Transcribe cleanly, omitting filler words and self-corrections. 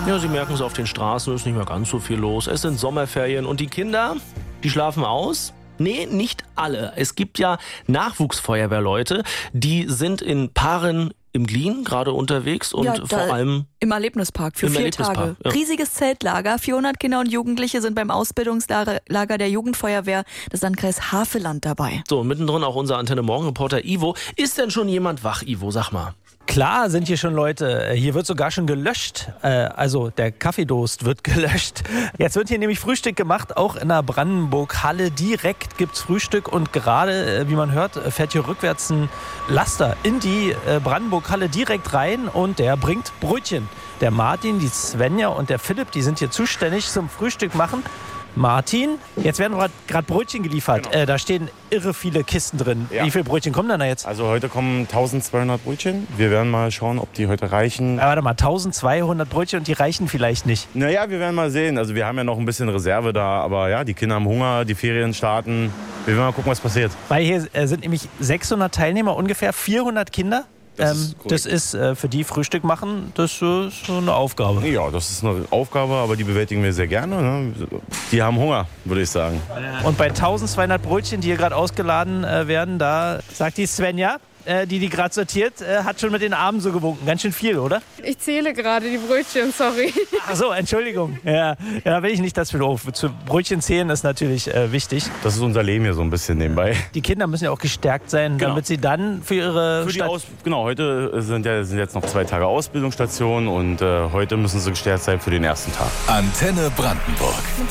Ja, Sie merken es, auf den Straßen ist nicht mehr ganz so viel los. Es sind Sommerferien und die Kinder, die schlafen aus? Nee, nicht alle. Es gibt ja Nachwuchsfeuerwehrleute, die sind in Paaren im Glien gerade unterwegs und vor allem im Erlebnispark für 4 Tage. Ja. Riesiges Zeltlager, 400 Kinder und Jugendliche sind beim Ausbildungslager der Jugendfeuerwehr des Landkreises Havelland dabei. So, mittendrin auch unser Antenne Morgen-Reporter Ivo. Ist denn schon jemand wach, Ivo? Sag mal. Klar sind hier schon Leute. Hier wird sogar schon gelöscht. Also der Kaffeedurst wird gelöscht. Jetzt wird hier nämlich Frühstück gemacht, auch in der Brandenburg-Halle. Direkt gibt's Frühstück und gerade, wie man hört, fährt hier rückwärts ein Laster in die Brandenburg-Halle direkt rein und der bringt Brötchen. Der Martin, die Svenja und der Philipp, die sind hier zuständig zum Frühstück machen. Martin, jetzt werden gerade Brötchen geliefert. Genau. Da stehen irre viele Kisten drin. Ja. Wie viele Brötchen kommen denn da jetzt? Also heute kommen 1200 Brötchen. Wir werden mal schauen, ob die heute reichen. Warte mal, 1200 Brötchen und die reichen vielleicht nicht. Naja, wir werden mal sehen. Also wir haben ja noch ein bisschen Reserve da. Aber ja, die Kinder haben Hunger, die Ferien starten. Wir werden mal gucken, was passiert. Weil hier sind nämlich 600 Teilnehmer, ungefähr 400 Kinder. Das ist für die Frühstück machen, das ist so eine Aufgabe. Ja, das ist eine Aufgabe, aber die bewältigen wir sehr gerne. Ne? Die haben Hunger, würde ich sagen. Und bei 1200 Brötchen, die hier gerade ausgeladen werden, da sagt die Svenja, die gerade sortiert, hat schon mit den Armen so gewunken. Ganz schön viel, oder? Ich zähle gerade die Brötchen, sorry. Ach so, Entschuldigung. Ja, da will ich nicht das viel auf. Zu Brötchen zählen ist natürlich wichtig. Das ist unser Leben hier so ein bisschen nebenbei. Die Kinder müssen ja auch gestärkt sein, Genau. damit sie dann für ihre Genau, heute sind jetzt noch 2 Tage Ausbildungsstation und heute müssen sie gestärkt sein für den ersten Tag. Antenne Brandenburg.